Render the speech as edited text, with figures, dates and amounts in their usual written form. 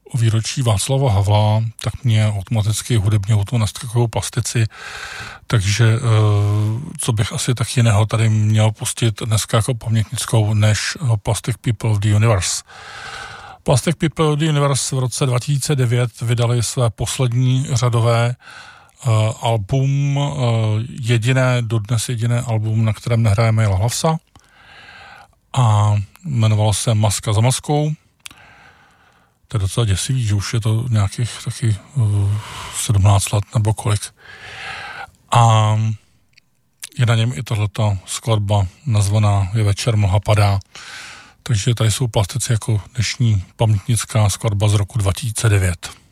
o výročí Václava Havla, tak mě automaticky hudebně o to naskakují plastici, takže co bych asi tak jiného tady měl pustit dneska jako pamětnickou, než Plastic People of the Universe. Plastic People of the Universe v roce 2009 vydali své poslední řadové album, dodnes jediné album, na kterém nehraje Maila Hlavsa, a jmenoval se Maska za maskou. To je docela děsivý, že už je to nějakých taky 17 let nebo kolik. A je na něm i tohleta skladba nazvaná Je večer, mlha padá. Takže tady jsou plastici jako dnešní pamětnická skladba z roku 2009.